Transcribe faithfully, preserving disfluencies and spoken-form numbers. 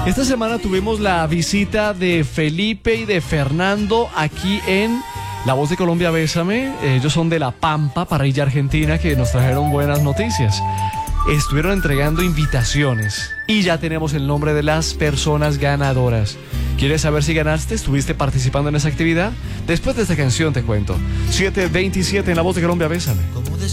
Esta semana tuvimos la visita de Felipe y de Fernando aquí en La Voz de Colombia, Bésame. Ellos son de La Pampa, Parrilla Argentina, que nos trajeron buenas noticias. Estuvieron entregando invitaciones y ya tenemos el nombre de las personas ganadoras. ¿Quieres saber si ganaste? ¿Estuviste participando en esa actividad? Después de esta canción te cuento. siete veintisiete en La Voz de Colombia, Bésame.